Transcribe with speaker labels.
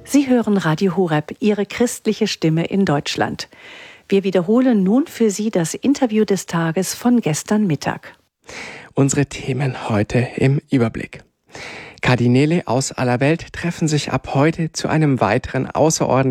Speaker 1: Sie hören Radio Horeb, Ihre christliche Stimme in Deutschland. Wir wiederholen nun für Sie das Interview des Tages von gestern Mittag.
Speaker 2: Unsere Themen heute im Überblick. Kardinäle aus aller Welt treffen sich ab heute zu einem weiteren außerordentlichen